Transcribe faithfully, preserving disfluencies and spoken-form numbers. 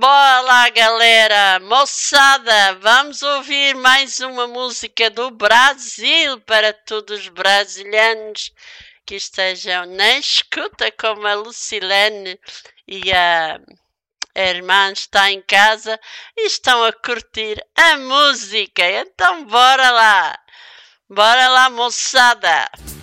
Bora lá, galera, moçada, vamos ouvir mais uma música do Brasil para todos os brasileiros que estejam na escuta, como a Lucilene e a, a irmã está em casa e estão a curtir a música. Então bora lá, bora lá, moçada.